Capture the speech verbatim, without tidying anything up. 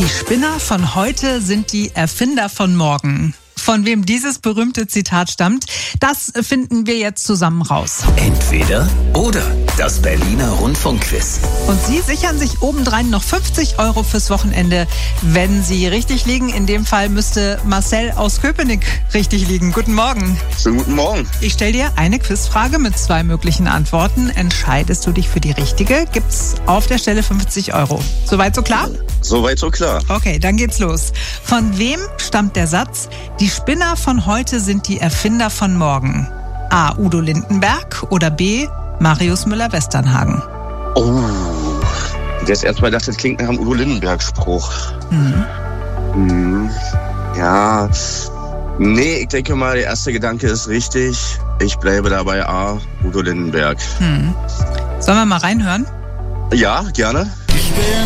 Die Spinner von heute sind die Erfinder von morgen. Von wem dieses berühmte Zitat stammt, das finden wir jetzt zusammen raus. Entweder oder. Das Berliner Rundfunkquiz. Und Sie sichern sich obendrein noch fünfzig Euro fürs Wochenende, wenn Sie richtig liegen. In dem Fall müsste Marcel aus Köpenick richtig liegen. Guten Morgen. Schönen guten Morgen. Ich stelle dir eine Quizfrage mit zwei möglichen Antworten. Entscheidest du dich für die richtige, gibt's auf der Stelle fünfzig Euro. Soweit so klar? Soweit so klar. Okay, dann geht's los. Von wem stammt der Satz, die Spinner von heute sind die Erfinder von morgen? A. Udo Lindenberg oder B. Marius Müller-Westernhagen? Oh, jetzt erstmal dachte, das klingt nach einem Udo Lindenberg-Spruch. Mhm. Hm. Ja, nee, ich denke mal, der erste Gedanke ist richtig. Ich bleibe dabei A. Udo Lindenberg. Mhm. Sollen wir mal reinhören? Ja, gerne.